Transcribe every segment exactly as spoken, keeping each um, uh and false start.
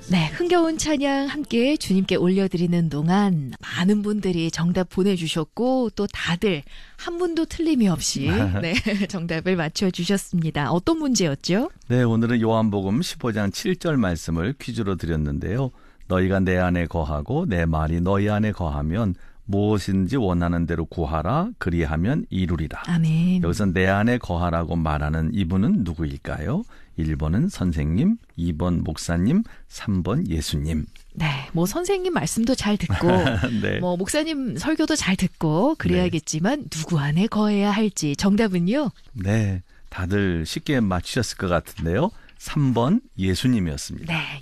네, 흥겨운 찬양 함께 주님께 올려드리는 동안 많은 분들이 정답 보내주셨고 또 다들 한 분도 틀림이 없이 네, 정답을 맞춰주셨습니다. 어떤 문제였죠? 네, 오늘은 요한복음 십오 장 칠 절 말씀을 퀴즈로 드렸는데요. 너희가 내 안에 거하고 내 말이 너희 안에 거하면 무엇인지 원하는 대로 구하라 그리하면 이루리라. 아멘. 여기서 내 안에 거하라고 말하는 이분은 누구일까요? 일 번은 선생님, 이 번 목사님, 삼 번 예수님. 네, 뭐 선생님 말씀도 잘 듣고 네. 뭐 목사님 설교도 잘 듣고 그래야겠지만 네. 누구 안에 거해야 할지 정답은요? 네, 다들 쉽게 맞추셨을 것 같은데요. 삼 번 예수님이었습니다. 네,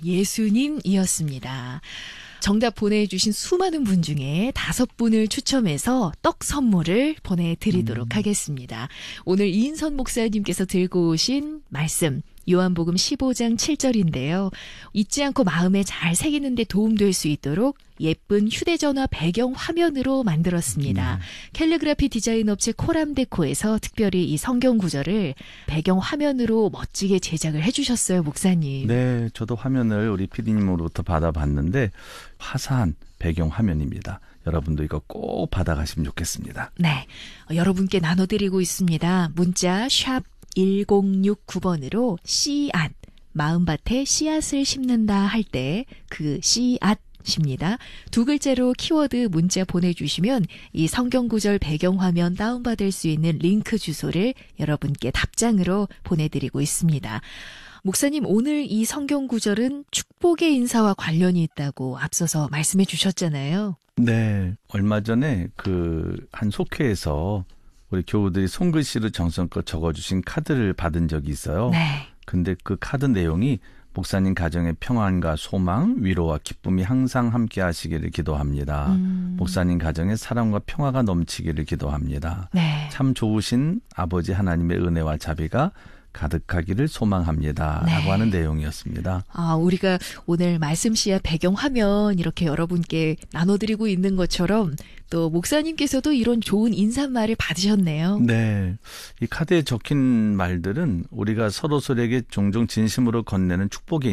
예수님이었습니다. 정답 보내주신 수많은 분 중에 다섯 분을 추첨해서 떡 선물을 보내드리도록 음. 하겠습니다. 오늘 이인선 목사님께서 들고 오신 말씀 요한복음 십오 장 칠 절인데요. 잊지 않고 마음에 잘 새기는 데 도움될 수 있도록 예쁜 휴대전화 배경 화면으로 만들었습니다. 음. 캘리그라피 디자인 업체 코람데코에서 특별히 이 성경 구절을 배경 화면으로 멋지게 제작을 해주셨어요, 목사님. 네, 저도 화면을 우리 피디님으로부터 받아봤는데 화사한 배경 화면입니다. 여러분도 이거 꼭 받아가시면 좋겠습니다. 네, 어, 여러분께 나눠드리고 있습니다. 문자 샵 일공육구 번으로 씨앗, 마음밭에 씨앗을 심는다 할 때 그 씨앗 입니다. 두 글자로 키워드 문자 보내주시면 이 성경구절 배경화면 다운받을 수 있는 링크 주소를 여러분께 답장으로 보내드리고 있습니다. 목사님, 오늘 이 성경구절은 축복의 인사와 관련이 있다고 앞서서 말씀해 주셨잖아요. 네, 얼마 전에 그 한 속회에서 우리 교우들이 손글씨로 정성껏 적어주신 카드를 받은 적이 있어요. 네. 근데 그 카드 내용이 목사님 가정의 평안과 소망, 위로와 기쁨이 항상 함께 하시기를 기도합니다. 음. 목사님 가정에 사랑과 평화가 넘치기를 기도합니다. 네. 참 좋으신 아버지 하나님의 은혜와 자비가 가득하기를 소망합니다. 네. 라고 하는 내용이었습니다. 아, 우리가 오늘 말씀 씨앗 배경 화면 이렇게 여러분께 나눠드리고 있는 것처럼 또 목사님께서도 이런 좋은 인사말을 받으셨네요. 네. 이 카드에 적힌 말들은 우리가 서로 서로에게 종종 진심으로 건네는 축복의